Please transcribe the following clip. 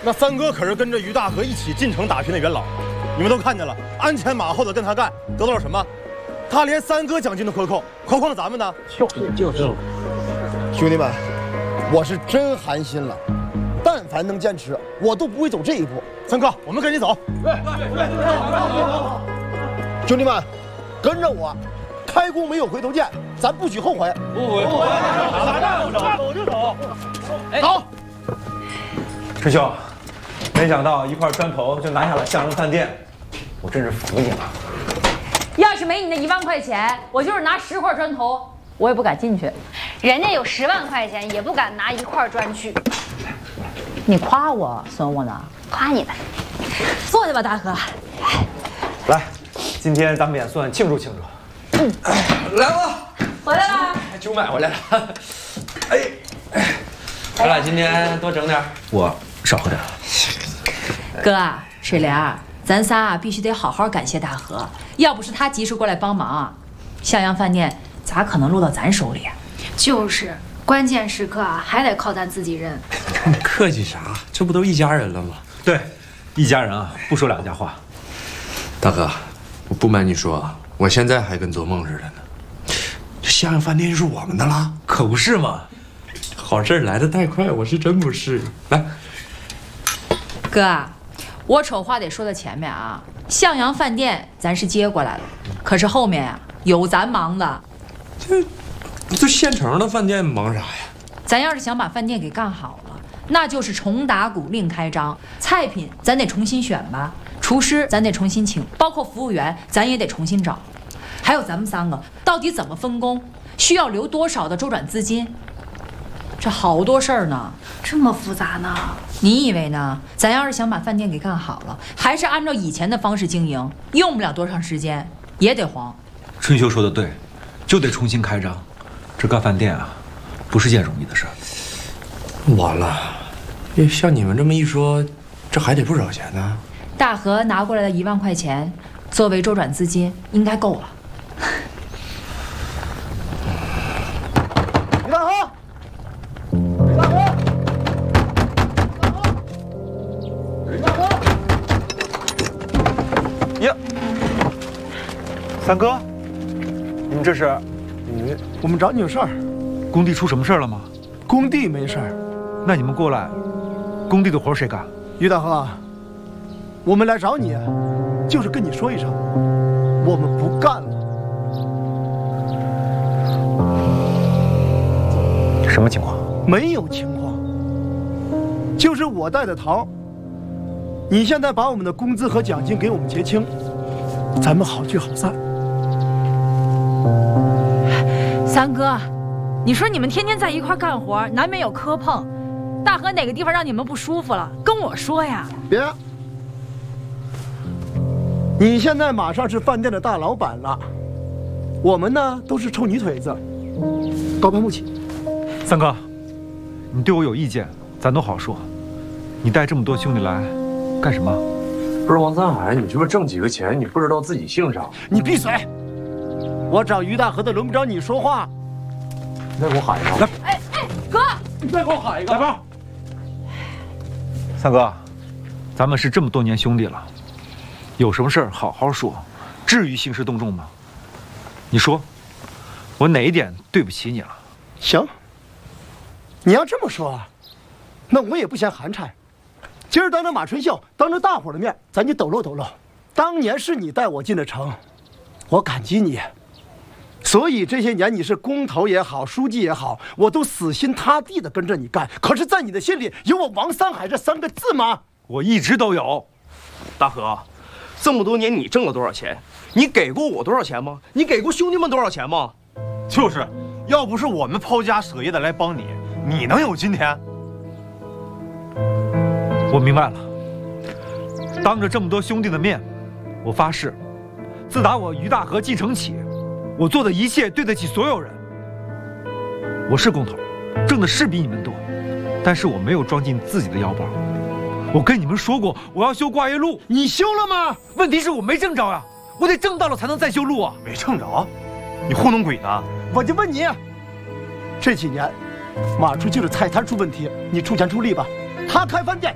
那三哥可是跟着于大河一起进城打拼的元老，你们都看见了，鞍前马后的跟他干，得到了什么？他连三哥奖金都克扣，何况咱们呢？ 就是，兄弟们，我是真寒心了。但凡能坚持，我都不会走这一步。 三哥，我们跟你走。 兄弟们，跟着我，开弓没有回头箭，咱不许后悔。 不悔。 走就走。 走。 师兄，没想到一块砖头就拿下了向阳饭店，我真是服你了。 要是没你那1万块钱，我就是拿10块砖头，我也不敢进去。 人家有10万块钱，也不敢拿1块砖去。 你夸我损我呢？ 夸你的。 坐下吧，大河。 来，今天咱们也算庆祝庆祝。来吧， 回来啦。 酒买回来了。哎，咱俩今天多整点，我少喝点。 哥，水莲，咱仨必须得好好感谢大河，要不是他及时过来帮忙，向阳饭店咋可能落到咱手里？ 就是，关键时刻还得靠咱自己人。 你客气啥？这不都一家人了吗？ 对，一家人啊，不说两家话。 大哥，我不瞒你说，我现在还跟做梦似的呢。这向阳饭店是我们的了， 可不是嘛。 好事来得太快，我是真不适应。来， 哥，我丑话得说到前面啊，向阳饭店咱是接过来了，可是后面呀有咱忙的。 这现成的饭店忙啥呀？ 咱要是想把饭店给干好了，那就是重打鼓另开张，菜品咱得重新选吧，厨师咱得重新请，包括服务员咱也得重新找，还有咱们3个到底怎么分工，需要留多少的周转资金，这好多事儿呢。 这么复杂呢？ 你以为呢？咱要是想把饭店给干好了，还是按照以前的方式经营，用不了多长时间，也得黄。 春秋说的对，就得重新开张。这干饭店啊，不是件容易的事儿。 完了，像你们这么一说，这还得不少钱呢。 大河拿过来的1万块钱，作为周转资金，应该够了。 于大河，于大河，于大河， 呀，三哥，你们这是？ 我们找你有事儿。 工地出什么事儿了吗？ 工地没事儿。 那你们过来，工地的活谁干？ 于大河，我们来找你，就是跟你说一声，我们不干了。 什么情况？ 没有情况，就是我带的头。你现在把我们的工资和奖金给我们结清，咱们好聚好散。 三哥，你说你们天天在一块干活，难免有磕碰。大河哪个地方让你们不舒服了，跟我说呀。 别，你现在马上是饭店的大老板了，我们呢都是臭泥腿子，高攀不起。 三哥，你对我有意见，咱都好说。你带这么多兄弟来，干什么？ 不是王三海，你这么挣几个钱，你不知道自己姓啥？ 你闭嘴！我找于大河的，轮不着你说话。 你再给我喊一个！ 来，哥， 你再给我喊一个！来吧。 三哥，咱们是这么多年兄弟了，有什么事儿好好说，至于兴师动众吗？你说，我哪一点对不起你了？ 行，你要这么说，那我也不嫌寒碜。今儿当着马春孝，当着大伙的面，咱就抖搂抖搂。当年是你带我进的城，我感激你。所以这些年你是工头也好，书记也好，我都死心塌地的跟着你干。可是，在你的心里有我王三海这3个字吗？ 我一直都有。 大河，这么多年你挣了多少钱？你给过我多少钱吗？你给过兄弟们多少钱吗？ 就是，要不是我们抛家舍业的来帮你，你能有今天？ 我明白了。当着这么多兄弟的面，我发誓，自打我于大河进城起，我做的一切对得起所有人。我是工头，挣的是比你们多，但是我没有装进自己的腰包。我跟你们说过，我要修挂业路， 你修了吗？ 问题是我没挣着呀，我得挣到了才能再修路啊。 没挣着？你糊弄鬼呢？ 我就问你，这几年马出就是菜摊出问题，你出钱出力吧？他开饭店